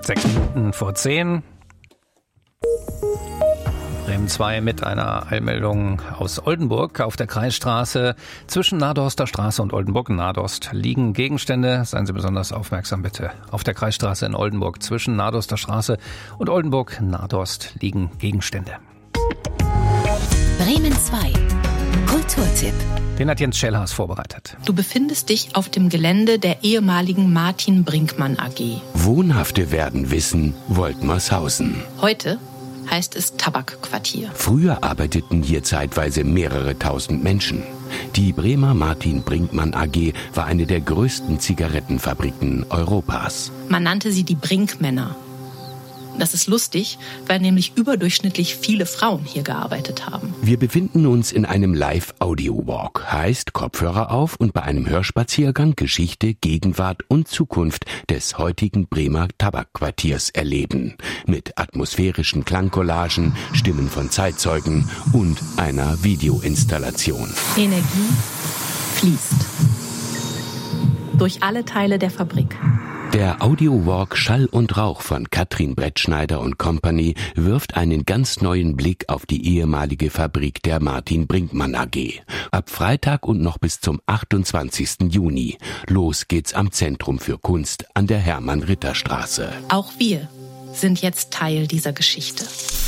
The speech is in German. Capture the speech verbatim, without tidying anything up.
Sechs Minuten vor zehn. Bremen zwei mit einer Eilmeldung aus Oldenburg. Auf der Kreisstraße zwischen Nadorster Straße und Oldenburg-Nadost liegen Gegenstände. Seien Sie besonders aufmerksam bitte. Auf der Kreisstraße in Oldenburg zwischen Nadorster Straße und Oldenburg-Nadost liegen Gegenstände. Bremen zwei. Kulturtipp. Den hat Jens Schellhaas vorbereitet. Du befindest dich auf dem Gelände der ehemaligen Martin Brinkmann A G. Wohnhafte werden wissen, Woltmershausen. Heute heißt es Tabakquartier. Früher arbeiteten hier zeitweise mehrere tausend Menschen. Die Bremer Martin Brinkmann A G war eine der größten Zigarettenfabriken Europas. Man nannte sie die Brinkmänner. Das ist lustig, weil nämlich überdurchschnittlich viele Frauen hier gearbeitet haben. Wir befinden uns in einem Live-Audio-Walk, heißt Kopfhörer auf und bei einem Hörspaziergang Geschichte, Gegenwart und Zukunft des heutigen Bremer Tabakquartiers erleben. Mit atmosphärischen Klangcollagen, Stimmen von Zeitzeugen und einer Videoinstallation. Energie fließt durch alle Teile der Fabrik. Der Audio-Walk Schall und Rauch von Katrin Brettschneider und Company wirft einen ganz neuen Blick auf die ehemalige Fabrik der Martin Brinkmann A G. Ab Freitag und noch bis zum achtundzwanzigsten Juni. Los geht's am Zentrum für Kunst an der Hermann-Ritter-Straße. Auch wir sind jetzt Teil dieser Geschichte.